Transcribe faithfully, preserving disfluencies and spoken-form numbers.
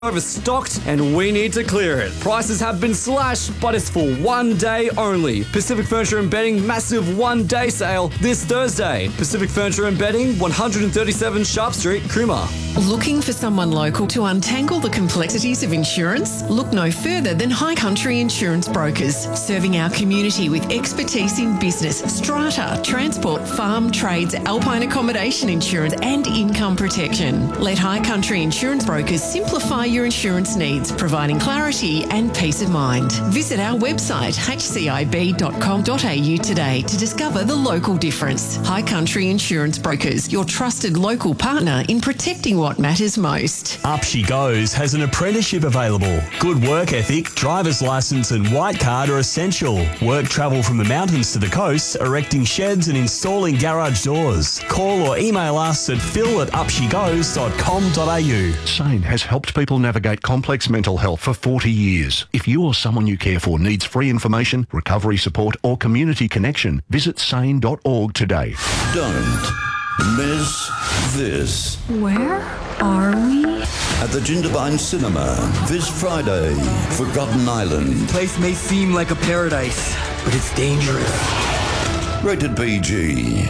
overstocked and we need to clear it. Prices have been slashed, but it's for one day only. Pacific Furniture and Bedding massive one day sale this Thursday. Pacific Furniture and Bedding, one thirty-seven Sharp Street, Cooma. Looking for someone local to untangle the complexities of insurance? Look no further than High Country Insurance Brokers, serving our community with expertise in business, strata, transport, farm, trades, alpine accommodation insurance and income protection. Let High Country Insurance Brokers simplify your insurance needs, providing clarity and peace of mind. Visit our website h c i b dot com dot a u today to discover the local difference. High Country Insurance Brokers, your trusted local partner in protecting what matters most. Up She Goes has an apprenticeship available. Good work ethic, driver's licence and white card are essential. Work travel from the mountains to the coast, erecting sheds and installing garage doors. Call or email us at phil at up she goes dot com dot a u. SANE has helped people navigate complex mental health for forty years. If you or someone you care for needs free information, recovery support or community connection, visit sane dot org today. Don't miss this. Where are we? At the Jindabyne Cinema this Friday, Forgotten Island. Place may seem like a paradise, but it's dangerous. Rated P G.